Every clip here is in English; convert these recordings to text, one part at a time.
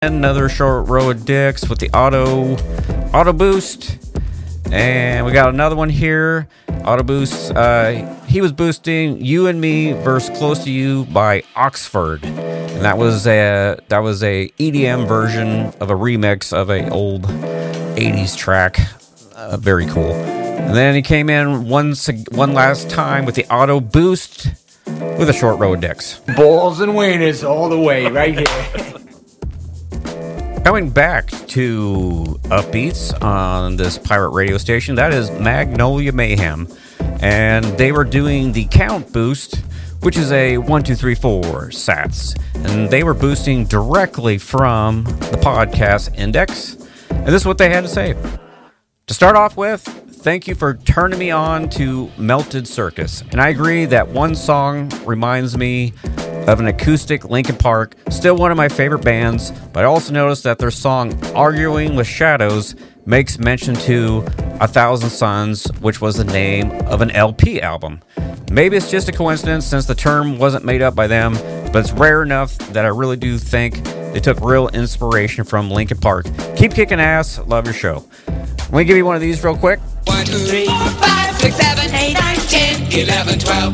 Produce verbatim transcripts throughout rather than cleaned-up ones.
Another short row of dicks with the auto auto boost, and we got another one here. Auto boost. Uh, he was boosting "You and Me" versus "Close to You" by Oxford, and that was a that was a E D M version of a remix of a old eighties track. Uh, very cool. And then he came in once one last time with the auto boost with a short row of dicks. Balls and wieners all the way, right here. Coming back to upbeats on this pirate radio station, that is Magnolia Mayhem. And they were doing the count boost, which is a one, two, three, four sats. And they were boosting directly from the podcast index. And this is what they had to say. To start off with, thank you for turning me on to Melted Circus. And I agree that one song reminds me of an acoustic Linkin Park, still one of my favorite bands, but I also noticed that their song Arguing with Shadows makes mention to A Thousand Suns, which was the name of an L P album. Maybe it's just a coincidence since the term wasn't made up by them, but it's rare enough that I really do think they took real inspiration from Linkin Park. Keep kicking ass, love your show. Let me give you one of these real quick. One, two, three, four, five, six, seven, eight, nine, ten, eleven, twelve.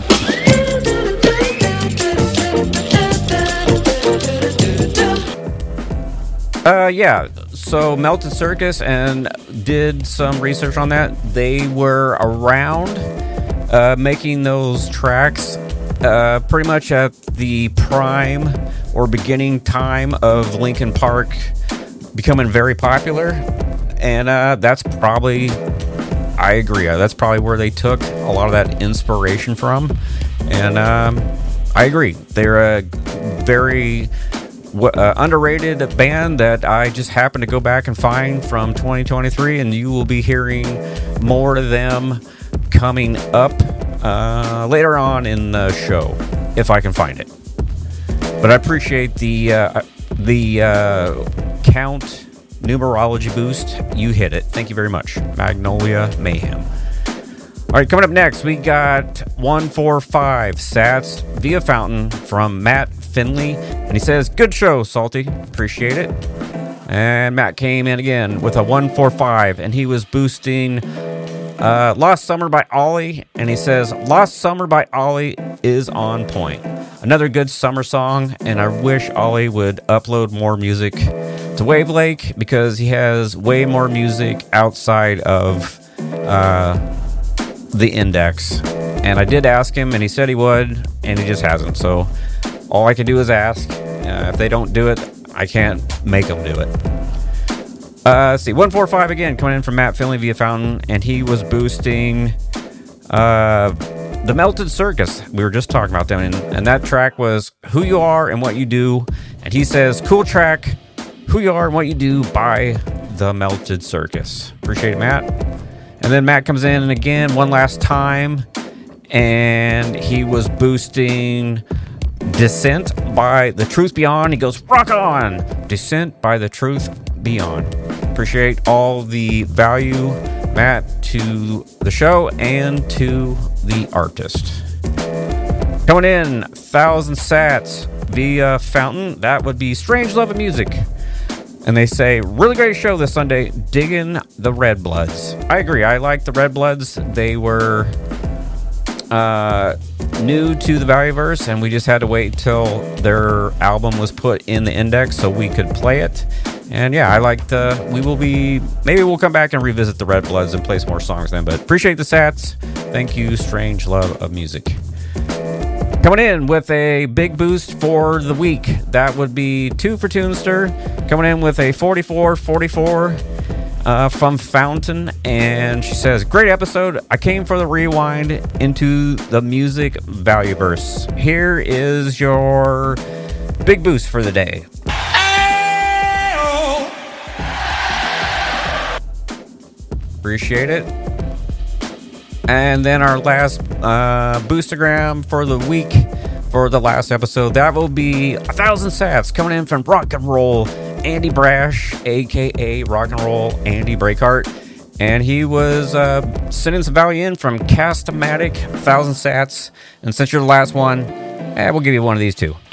Uh, yeah, so Melted Circus, and did some research on that. They were around uh, making those tracks uh, pretty much at the prime or beginning time of Linkin Park becoming very popular. And uh, that's probably, I agree, uh, that's probably where they took a lot of that inspiration from. And um, I agree. They're a very... Uh, underrated band that I just happened to go back and find from twenty twenty-three, and you will be hearing more of them coming up uh, later on in the show if I can find it. But I appreciate the uh, the uh, count numerology boost. You hit it. Thank you very much, Magnolia Mayhem. All right, coming up next, we got one four five sats via Fountain from Matt Finley, and he says, good show, Salty, appreciate it. And Matt came in again with a one four five, and he was boosting uh, Lost Summer by Ollie, and he says, Lost Summer by Ollie is on point. Another good summer song, and I wish Ollie would upload more music to Wave Lake, because he has way more music outside of uh, the index. And I did ask him, and he said he would, and he just hasn't, so all I can do is ask. Uh, if they don't do it, I can't make them do it. Uh, let's see. one four five again, coming in from Matt Finley via Fountain, and he was boosting uh, the Melted Circus. We were just talking about them, and, and that track was Who You Are and What You Do. And he says, cool track, Who You Are and What You Do by the Melted Circus. Appreciate it, Matt. And then Matt comes in, and again, one last time, and he was boosting Descent by The Truth Beyond. He goes, rock on! Descent by The Truth Beyond. Appreciate all the value, Matt, to the show and to the artist. Coming in, Thousand Sats via Fountain. That would be Strange Love of Music. And they say, really great show this Sunday. Digging the Red Bloods. I agree. I like the Red Bloods. They were uh, new to the Valueverse, and we just had to wait till their album was put in the index so we could play it. And yeah, I like the, we will be, maybe we'll come back and revisit the Red Bloods and play some more songs then, but appreciate the sats. Thank you, Strange Love of Music. Coming in with a big boost for the week, that would be Two for Tunester, coming in with a forty-four forty-four uh, from Fountain, and she says, great episode. I came for the rewind into the music Valueverse. Here is your big boost for the day. Appreciate it. And then our last uh, boostagram for the week for the last episode, that will be a thousand sats coming in from Rock and Roll Andy Brash, aka Rock and Roll Andy Breakheart, and he was uh, sending some value in from Castamatic, thousand sats. And since you're the last one, eh, we'll give you one of these too.